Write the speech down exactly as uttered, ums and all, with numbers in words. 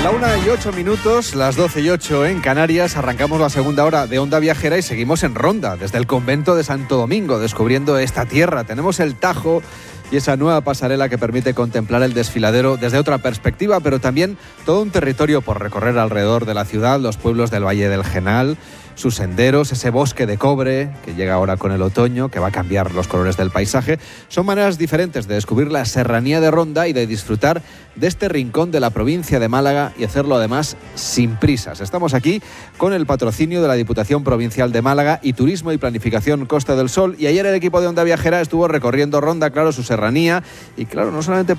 La una y ocho minutos, las doce y ocho en Canarias. Arrancamos la segunda hora de Onda Viajera y seguimos en Ronda, desde el convento de Santo Domingo, descubriendo esta tierra. Tenemos el Tajo y esa nueva pasarela que permite contemplar el desfiladero desde otra perspectiva, pero también todo un territorio por recorrer alrededor de la ciudad, los pueblos del Valle del Genal, sus senderos, ese bosque de cobre que llega ahora con el otoño, que va a cambiar los colores del paisaje. Son maneras diferentes de descubrir la serranía de Ronda y de disfrutar de este rincón de la provincia de Málaga y hacerlo además sin prisas. Estamos aquí con el patrocinio de la Diputación Provincial de Málaga y Turismo y Planificación Costa del Sol, y ayer el equipo de Onda Viajera estuvo recorriendo Ronda, claro, su serranía, y claro, no solamente